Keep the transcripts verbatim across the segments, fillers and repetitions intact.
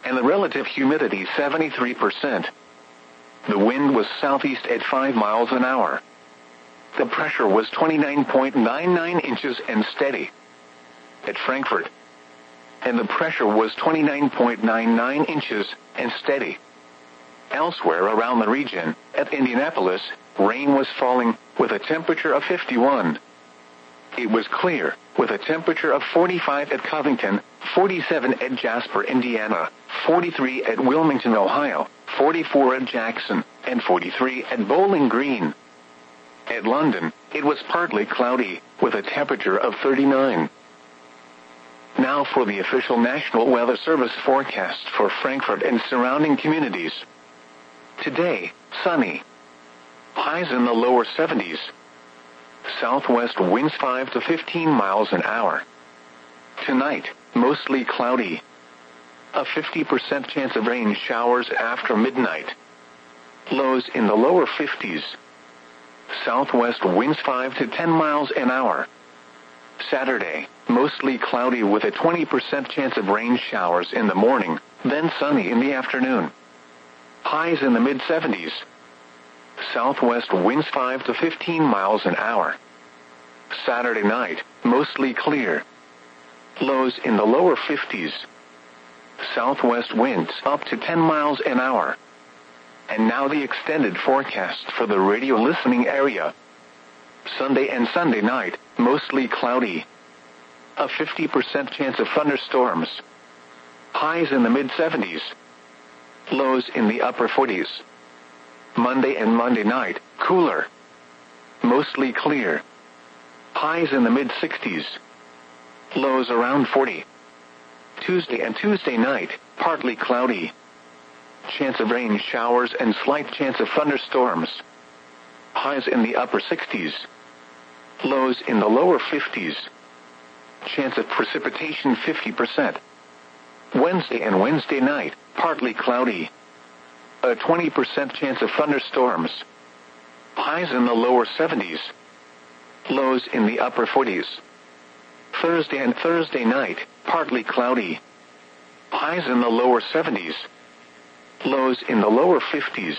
and the relative humidity seventy-three percent. The wind was southeast at five miles an hour. The pressure was twenty-nine point nine nine inches and steady. At Frankfurt. And the pressure was twenty-nine point nine nine inches and steady. Elsewhere around the region, at Indianapolis, rain was falling, with a temperature of fifty-one. It was clear, with a temperature of forty-five at Covington, forty-seven at Jasper, Indiana, forty-three at Wilmington, Ohio, forty-four at Jackson, and forty-three at Bowling Green. At London, it was partly cloudy, with a temperature of thirty-nine. Now for the official National Weather Service forecast for Frankfurt and surrounding communities. Today, sunny. Highs in the lower seventies. Southwest winds five to fifteen miles an hour. Tonight, mostly cloudy. A fifty percent chance of rain showers after midnight. Lows in the lower fifties. Southwest winds five to ten miles an hour. Saturday, mostly cloudy with a twenty percent chance of rain showers in the morning, then sunny in the afternoon. Highs in the mid seventies. Southwest winds five to fifteen miles an hour. Saturday night, mostly clear. Lows in the lower fifties. Southwest winds up to ten miles an hour. And now the extended forecast for the radio listening area. Sunday and Sunday night, mostly cloudy. A fifty percent chance of thunderstorms. Highs in the mid seventies. Lows in the upper forties. Monday and Monday night, cooler. Mostly clear. Highs in the mid sixties. Lows around forty. Tuesday and Tuesday night, partly cloudy. Chance of rain showers and slight chance of thunderstorms. Highs in the upper sixties. Lows in the lower fifties. Chance of precipitation fifty percent. Wednesday and Wednesday night, partly cloudy. A twenty percent chance of thunderstorms. Highs in the lower seventies. Lows in the upper forties. Thursday and Thursday night, partly cloudy. Highs in the lower seventies. Lows in the lower fifties.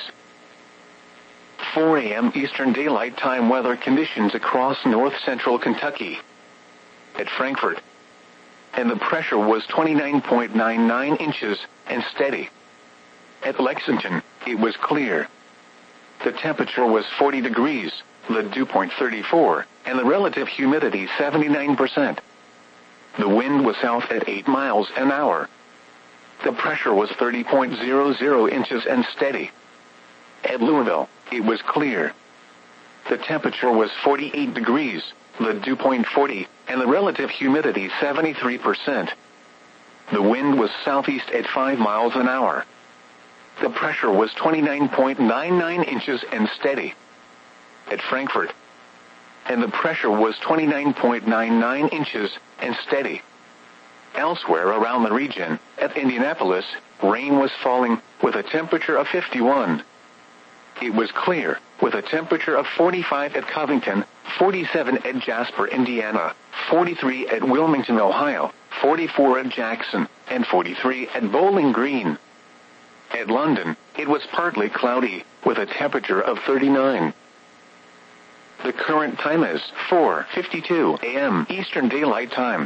four a m Eastern Daylight Time weather conditions across north-central Kentucky. At Frankfurt. And the pressure was twenty-nine point nine nine inches and steady. At Lexington, it was clear. The temperature was forty degrees, the dew point thirty-four, and the relative humidity seventy-nine percent. The wind was south at eight miles an hour. The pressure was thirty point zero zero inches and steady. At Louisville, it was clear. The temperature was forty-eight degrees, the dew point forty, and the relative humidity seventy-three percent. The wind was southeast at five miles an hour. The pressure was twenty-nine point nine nine inches and steady. At Frankfurt. And the pressure was twenty-nine point nine nine inches and steady. Elsewhere around the region, at Indianapolis, rain was falling, with a temperature of fifty-one. It was clear, with a temperature of forty-five at Covington, forty-seven at Jasper, Indiana, forty-three at Wilmington, Ohio, forty-four at Jackson, and forty-three at Bowling Green. At London, it was partly cloudy, with a temperature of thirty-nine. The current time is four fifty-two a m Eastern Daylight Time.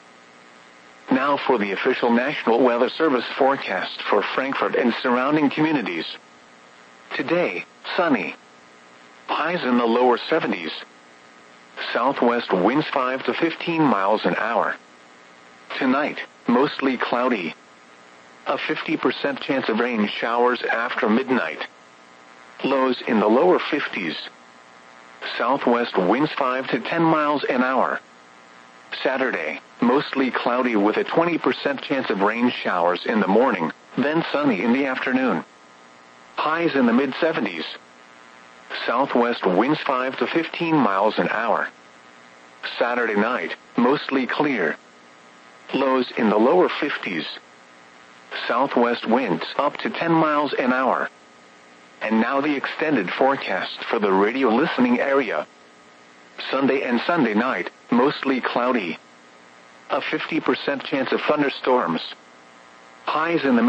Now for the official National Weather Service forecast for Frankfurt and surrounding communities. Today, sunny. Highs in the lower seventies. Southwest winds five to fifteen miles an hour. Tonight, mostly cloudy. A fifty percent chance of rain showers after midnight. Lows in the lower fifties. Southwest winds five to ten miles an hour. Saturday, mostly cloudy with a twenty percent chance of rain showers in the morning, then sunny in the afternoon. Highs in the mid seventies. Southwest winds five to fifteen miles an hour. Saturday night, mostly clear. Lows in the lower fifties. Southwest winds up to ten miles an hour. And now the extended forecast for the radio listening area. Sunday and Sunday night, mostly cloudy. A fifty percent chance of thunderstorms. Highs in the